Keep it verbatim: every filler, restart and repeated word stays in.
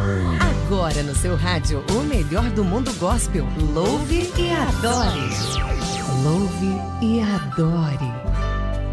Agora no seu rádio, o melhor do mundo gospel. Louve e adore. Louve e adore.